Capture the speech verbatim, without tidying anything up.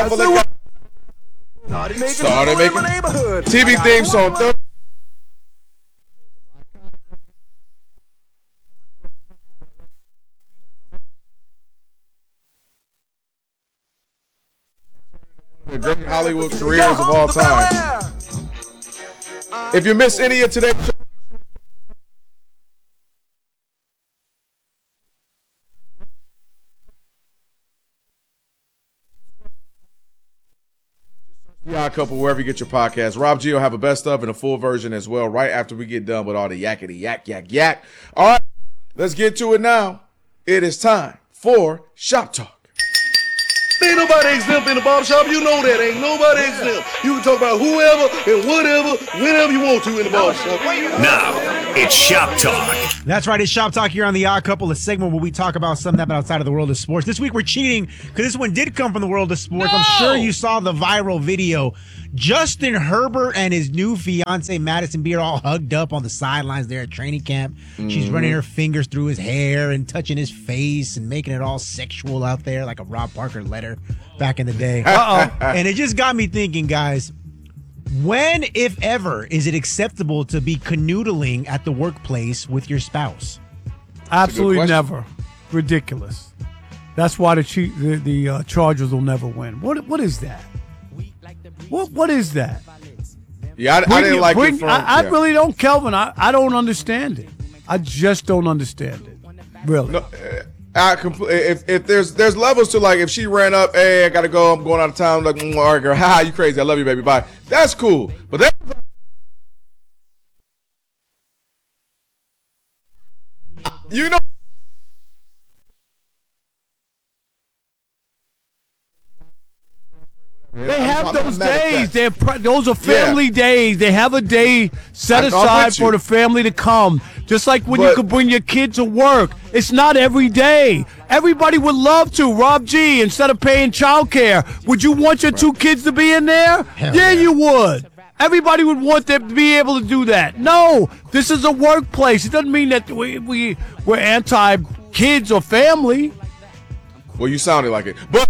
for the started making neighborhood. T V theme song. Th- the great Hollywood careers of all time. If you miss any of today's show, The Odd Couple, wherever you get your podcast. Rob G will have a best of and a full version as well right after we get done with all the yakety yak yak yak. All right, let's get to it now. It is time for Shop Talk. Ain't nobody exempt in the barbershop. You know that. Ain't nobody exempt. You can talk about whoever and whatever, whenever you want to in the barbershop. Now, it's Shop Talk. That's right. It's Shop Talk here on The Odd Couple, a segment where we talk about something that happened outside of the world of sports. This week we're cheating because this one did come from the world of sports. No! I'm sure you saw the viral video. Justin Herbert and his new fiance Madison Beer all hugged up on the sidelines there at training camp. Mm-hmm. She's running her fingers through his hair and touching his face and making it all sexual out there like a Rob Parker letter back in the day. Uh-oh. And it just got me thinking, guys, when, if ever, is it acceptable to be canoodling at the workplace with your spouse? Absolutely never. Ridiculous. That's why the the, the uh, Chargers will never win. What What is that? What What is that? Yeah, I, I didn't it, like bring, it. From, I, I yeah. really don't, Kelvin. I, I don't understand it. I just don't understand it. Really. No, I compl- if if there's there's levels to, like, if she ran up, hey, I gotta go, I'm going out of town, like, mm, all right, girl, ha, you crazy, I love you, baby, bye. That's cool, but that. You know. They have those days. They're pre- those are family yeah. days. They have a day set aside for the family to come. Just like when but, you could bring your kid to work. It's not every day. Everybody would love to. Rob G, instead of paying child care, would you want your two kids to be in there? Hell yeah, yeah, you would. Everybody would want them to be able to do that. No, this is a workplace. It doesn't mean that we, we, we're anti-kids or family. Well, you sounded like it. But